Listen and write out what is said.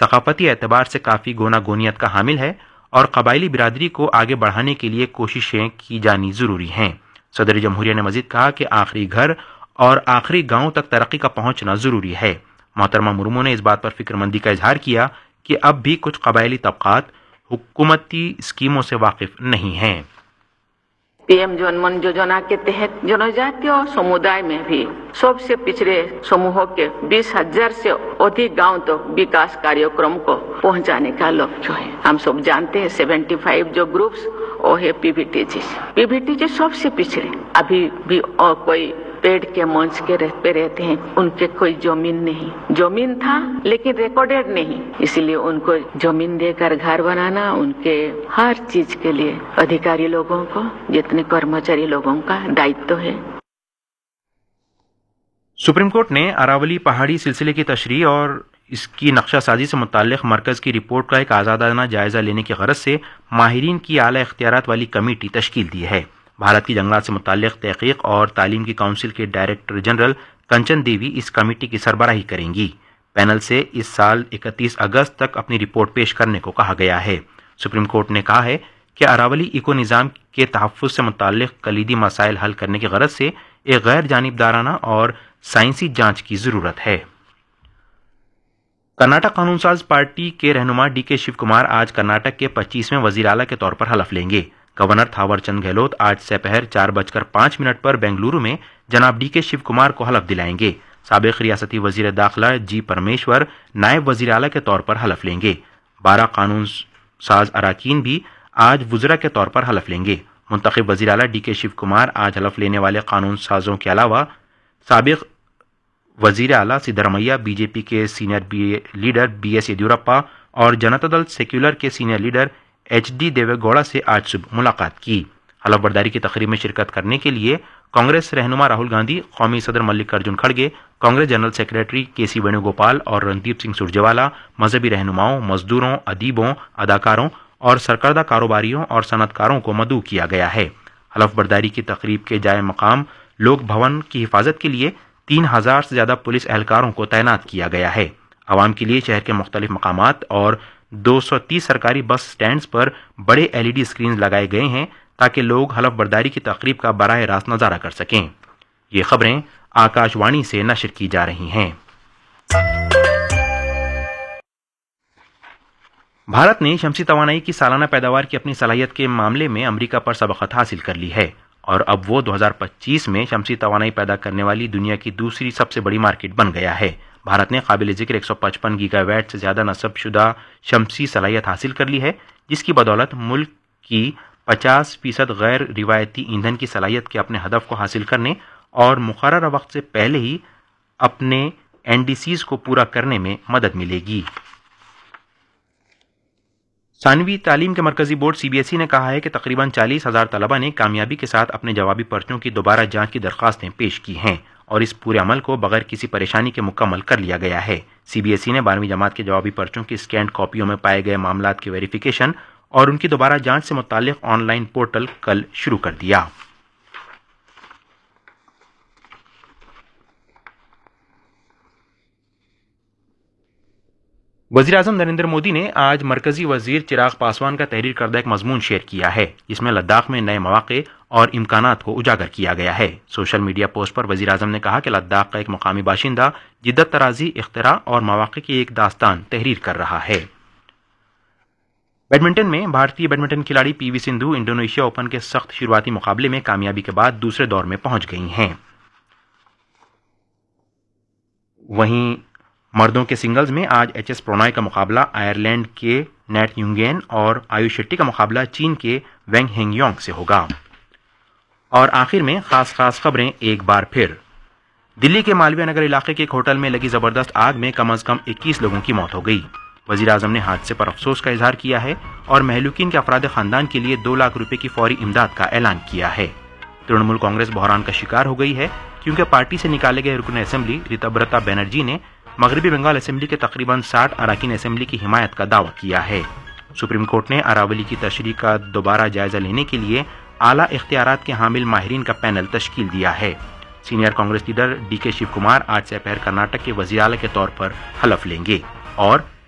ثقافتی اعتبار سے کافی گونا گونیت کا حامل ہے اور قبائلی برادری کو آگے بڑھانے کے لیے کوششیں کی جانی ضروری ہیں۔ صدر جمہوریہ نے مزید کہا کہ آخری گھر اور آخری گاؤں تک ترقی کا پہنچنا ضروری ہے۔ محترمہ مرمو نے اس بات پر فکر مندی کا اظہار کیا کہ اب بھی کچھ قبائلی طبقات حکومتی اسکیموں سے واقف نہیں ہیں۔ PM जनमन योजना के तहत जनजातीय समुदाय में भी सबसे पिछड़े समूहों के 20,000 से अधिक गांव तक विकास कार्यक्रम को पहुंचाने का लक्ष्य है। हम सब जानते हैं 75 जो ग्रुप्स वो है PVTG सबसे पिछड़े, अभी भी और कोई पेड़ के मंच के पे रहते हैं, उनके कोई जमीन नहीं, जमीन था लेकिन रिकॉर्डेड नहीं, इसलिए उनको जमीन देकर घर बनाना उनके हर चीज के लिए अधिकारी लोगों को, जितने कर्मचारी लोगों का दायित्व है। सुप्रीम कोर्ट ने अरावली पहाड़ी सिलसिले की तशरीह और इसकी नक्शा साजी से मुताल्लिक मरकज की रिपोर्ट का एक आज़ादाना जायजा लेने की गरज से माहिरीन की आला इख्तियारात वाली कमेटी तश्कील दी है। भारत की जंगलात से मुताल्लिक तहकीक और तालीम की काउंसिल के डायरेक्टर जनरल कंचन देवी इस कमेटी की सरबराही करेंगी। पैनल से इस साल 31 अगस्त तक अपनी रिपोर्ट पेश करने को कहा गया है। सुप्रीम कोर्ट ने कहा है कि अरावली इको निज़ाम के तहफ़्फ़ुज़ से मुताल्लिक कलीदी मसाइल हल करने की गरज से एक गैर जानिबदाराना और साइंसी जांच की ज़रूरत है। कर्नाटक कानून साज पार्टी के रहनुमा DK शिव कुमार आज कर्नाटक के 25वें वज़ीर आला के तौर पर हलफ लेंगे। गवर्नर थावर चंद गहलोत आज दोपहर 4:05 पर बेंगलुरु में जनाब DK शिव कुमार को हलफ दिलाएंगे। साबिक रियासती वजीर दाखिला G परमेश्वर नायब वजीर आला के तौर पर हलफ लेंगे। 12 कानून साज अराकीन भी आज वज़रा के तौर पर हलफ लेंगे। मुंतखब वजीर आला DK शिव कुमार आज हलफ लेने वाले कानून साजों के अलावा साबिक वजीर आला सिद्धरमैया, BJP के सीनियर लीडर BS येदियुरप्पा और जनता दल सेक्युलर के सीनियर लीडर HD देवेगौड़ा से आज सुबह मुलाकात की। हलफ बर्दारी की तकरीब में शिरकत करने के लिए कांग्रेस रहनुमा राहुल गांधी, कौमी सदर मल्लिकार्जुन खड़गे, Congress general secretary KC Venugopal और रणदीप सिंह सुरजेवाला, मजहबी रहनुमाओं, मजदूरों, अदीबों, अदाकारों और सरकर्दा कारोबारियों और सनतकारों को मदऊ किया गया है। हलफ बर्दारी की तकरीब के जाए मकाम लोक भवन की हिफाजत के लिए 3000 से ज्यादा पुलिस एहलकारों को तैनात किया गया है। आवाम के लिए शहर के मुख्तलिफ मकामात और 230 सरकारी बस स्टैंड्स पर बड़े LED स्क्रीन लगाए गए हैं ताकि लोग हलफ बर्दारी की तकरीब का बराह रास्त नजारा कर सकें। ये खबरें आकाशवाणी से नशर की जा रही हैं। भारत ने शमसी तवानाई की सालाना पैदावार की अपनी सलाहियत के मामले में अमेरिका पर सबकत हासिल कर ली है और अब वो 2025 में शमसी तवानाई पैदा करने वाली दुनिया की दूसरी सबसे बड़ी मार्केट बन गया है। भारत ने काबिल जिक्र 155 गीगावाट से ज्यादा नस्ब शुदा शमसी सलाहियत हासिल कर ली है, जिसकी बदौलत मुल्क की 50% गैर रिवायती ईंधन की सलाहियत के अपने हदफ को हासिल करने और मुकर्रर वक्त से पहले ही अपने NDCs को पूरा करने में मदद मिलेगी। सानवी तालीम के मरकजी बोर्ड CBSE ने कहा है कि तकरीबन 40,000 तलबा ने कामयाबी के साथ अपने जवाबी पर्चों की दोबारा जांच की दरख्वास्तें पेश की हैं और इस पूरे अमल को बगैर किसी परेशानी के मुकम्मल कर लिया गया है। CBSE ने 12वीं जमात के जवाबी पर्चों की स्कैंड कॉपियों में पाए गए मामलात की वेरिफिकेशन और उनकी दोबारा जांच से मुताल्लिक ऑनलाइन पोर्टल कल शुरू कर दिया। वज़ीर-ए-आज़म नरेंद्र मोदी ने आज मरकजी वजीर चिराग पासवान का तहरीर करदा एक मजमून शेयर किया है, जिसमें लद्दाख में नए मौक़े और इम्कानात को उजागर किया गया है। सोशल मीडिया पोस्ट पर वज़ीर-ए-आज़म ने कहा कि लद्दाख का एक मुकामी बाशिंदा जिद्दत तराजी, इख्तिरा और मौक़े की एक दास्तान तहरीर कर रहा है। बैडमिंटन में भारतीय बैडमिंटन खिलाड़ी PV सिंधु इंडोनेशिया ओपन के सख्त शुरुआती मुकाबले में कामयाबी के बाद दूसरे दौर में पहुंच गई हैं। वहीं मर्दों के सिंगल्स में आज HS प्रणॉय का मुकाबला आयरलैंड के नेट यूंगेन और आयुष शेट्टी का मुकाबला चीन के वेंग हेंगयोंग से होगा। और आखिर में खास खबरें एक बार फिर। दिल्ली के मालवीय नगर इलाके के एक होटल में लगी जबरदस्त आग में कम से कम 21 लोगों की मौत हो गई। वज़ीर-ए-आज़म ने हादसे पर अफसोस का इजहार किया है और महलूकीन के अफराद खानदान के लिए 2 लाख रुपए की फौरी इमदाद का ऐलान किया है। तृणमूल कांग्रेस बहरान का शिकार हो गई है क्योंकि पार्टी से निकाले गए रुकन असेंबली ऋतुव्रता बनर्जी ने मगरबी बंगाल असेंबली के तकरीबन 60 अरकान असेंबली की हिमायत का दावा किया है। सुप्रीम कोर्ट ने अरावली की तशरीह का दोबारा जायजा लेने के लिए आला इख्तियारात के हामिल माहिरीन का पैनल तश्कील दिया है। Senior Congress leader DK Shiv Kumar आज दोपहर कर्नाटक के वज़ीर आला के तौर पर हलफ लेंगे और